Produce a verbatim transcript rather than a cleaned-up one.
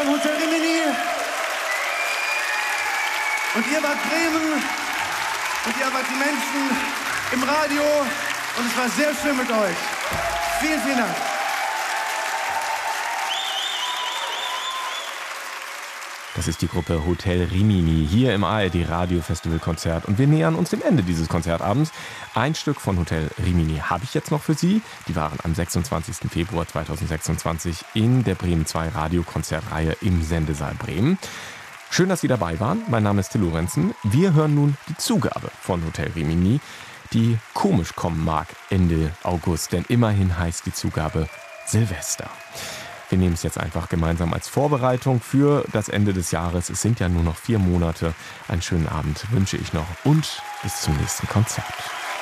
waren Hotel Rimini. Und ihr wart Bremen. Und ihr wart die Menschen im Radio. Und es war sehr schön mit euch. Vielen, vielen Dank. Das ist die Gruppe Hotel Rimini hier im A R D Radio Festival Konzert und wir nähern uns dem Ende dieses Konzertabends. Ein Stück von Hotel Rimini habe ich jetzt noch für Sie. Die waren am sechsundzwanzigsten Februar zweitausendsechsundzwanzig in der Bremen zwei Radiokonzertreihe im Sendesaal Bremen. Schön, dass Sie dabei waren. Mein Name ist Till Lorenzen. Wir hören nun die Zugabe von Hotel Rimini, die komisch kommen mag Ende August, denn immerhin heißt die Zugabe Silvester. Wir nehmen es jetzt einfach gemeinsam als Vorbereitung für das Ende des Jahres. Es sind ja nur noch vier Monate. Einen schönen Abend wünsche ich noch und bis zum nächsten Konzert.